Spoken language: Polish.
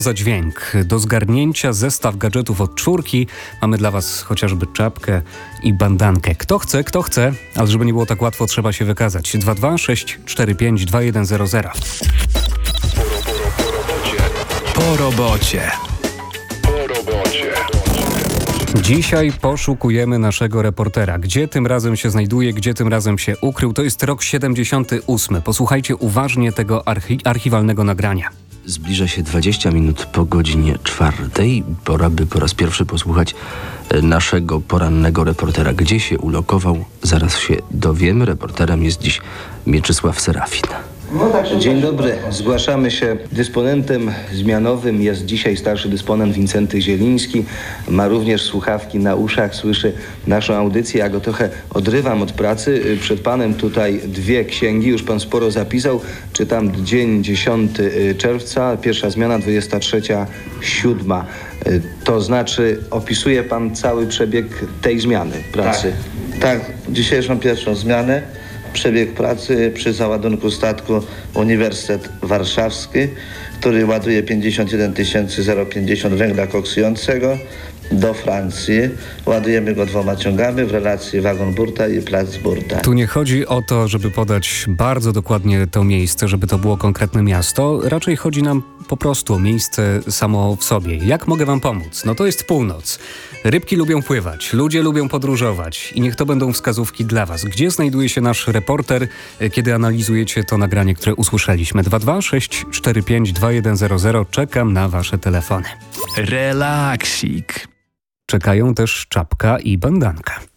Za dźwięk. Do zgarnięcia zestaw gadżetów od czwórki. Mamy dla Was chociażby czapkę i bandankę. Kto chce, ale żeby nie było tak łatwo, trzeba się wykazać. 22 645 2100. Po robocie. Dzisiaj poszukujemy naszego reportera. Gdzie tym razem się znajduje, gdzie tym razem się ukrył? To jest rok 78. Posłuchajcie uważnie tego archiwalnego nagrania. Zbliża się 20 minut po godzinie 4. Pora by po raz pierwszy posłuchać naszego porannego reportera. Gdzie się ulokował? Zaraz się dowiemy. Reporterem jest dziś Mieczysław Serafin. Dzień dobry. Zgłaszamy się. Dysponentem zmianowym jest dzisiaj starszy dysponent Wincenty Zieliński. Ma również słuchawki na uszach, słyszy naszą audycję. Ja go trochę odrywam od pracy. Przed panem tutaj dwie księgi. Już pan sporo zapisał. Czytam dzień 10 czerwca, pierwsza zmiana 23:07. To znaczy opisuje pan cały przebieg tej zmiany pracy. Tak, dzisiejszą pierwszą zmianę. Przebieg pracy przy załadunku statku Uniwersytet Warszawski, który ładuje 51 050 węgla koksującego do Francji. Ładujemy go 2 ciągami w relacji wagon burta i plac burta. Tu nie chodzi o to, żeby podać bardzo dokładnie to miejsce, żeby to było konkretne miasto. Raczej chodzi nam po prostu o miejsce samo w sobie. Jak mogę wam pomóc? No to jest północ. Rybki lubią pływać, ludzie lubią podróżować i niech to będą wskazówki dla was. Gdzie znajduje się nasz reporter, kiedy analizujecie to nagranie, które usłyszeliśmy? 22 645 2100. Czekam na wasze telefony. Relaksik. Czekają też czapka i bandanka.